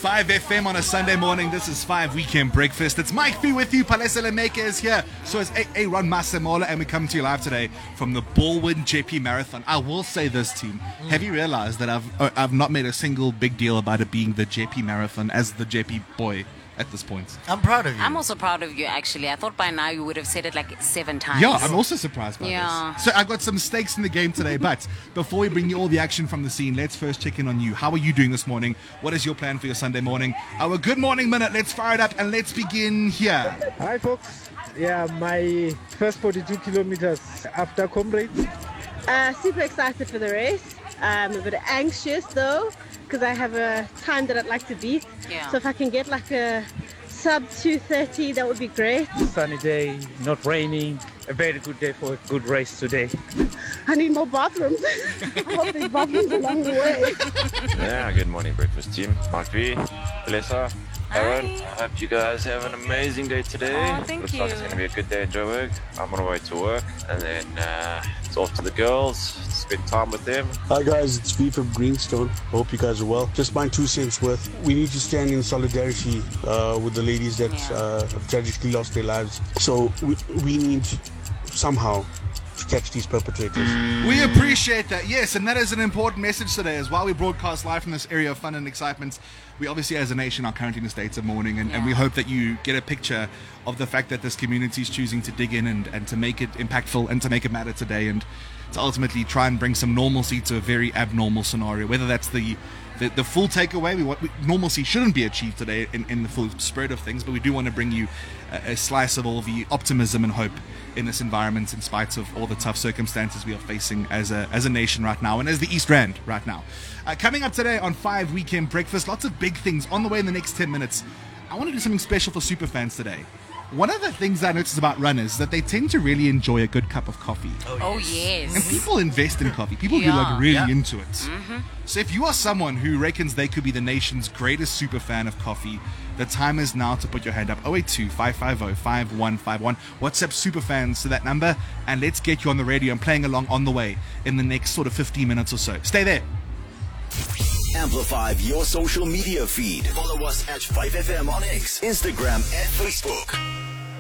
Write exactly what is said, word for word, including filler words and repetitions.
five F M on a Sunday morning. This is five Weekend Breakfast. It's Mike B with you. Palesa Lemeke is here. So it's A. Ron Masemola, and we come to you live today from the Baldwin J P Marathon. I will say this, team. Mm. Have you realized that I've uh, I've not made a single big deal about it being the J P Marathon as the J P boy at this point? I'm proud of you. I'm also proud of you, actually. I thought by now you would have said it like seven times. Yeah, I'm also surprised by yeah. this. So I've got some stakes in the game today, but before we bring you all the action from the scene, let's first check in on you. How are you doing this morning? What is your plan for your Sunday morning? Our Good Morning Minute, let's fire it up and let's begin here. Hi, folks. Yeah, my first forty-two kilometers after Comrades. Uh, super excited for the race. I'm a bit anxious, though, because I have a time that I'd like to beat. Yeah. So if I can get like a sub two thirty, that would be great. Sunny day, not raining. A very good day for a good race today. I need more bathrooms. I hope there's bathrooms along the way. Yeah, good morning, breakfast team. Mark V, Melissa, Aaron. I hope you guys have an amazing day today. Oh, thank Looks you. like it's going to be a good day in Joburg. I'm on my way to work, and then uh, it's off to the girls, spend time with them. Hi guys, it's V from Greenstone. Hope you guys are well. Just my two cents worth. We need to stand in solidarity uh, with the ladies that Yeah. uh, have tragically lost their lives. So we, we need somehow to catch these perpetrators. We appreciate that, yes, and that is an important message today as while we broadcast live from this area of fun and excitement. We obviously as a nation are currently in the states of mourning, and, and we Yeah. hope that you get a picture of the fact that this community is choosing to dig in and, and to make it impactful and to make it matter today, and to ultimately try and bring some normalcy to a very abnormal scenario, whether that's the The, the full takeaway. We want we, normalcy shouldn't be achieved today in, in the full spirit of things, but we do want to bring you a, a slice of all the optimism and hope in this environment, in spite of all the tough circumstances we are facing as a as a nation right now, and as the East Rand right now. Uh, coming up today on five Weekend Breakfast, lots of big things on the way in the next ten minutes. I want to do something special for superfans today. One of the things I notice about runners is that they tend to really enjoy a good cup of coffee. Oh, yes. And people invest in coffee. People Yeah. get like really Yeah. into it. So if you are someone who reckons they could be the nation's greatest super fan of coffee, the time is now to put your hand up. oh eight two, five five zero, five one five one. WhatsApp superfans to that number, and let's get you on the radio and playing along on the way in the next sort of fifteen minutes or so. Stay there. Amplify your social media feed. Follow us at five F M on X, Instagram, and Facebook.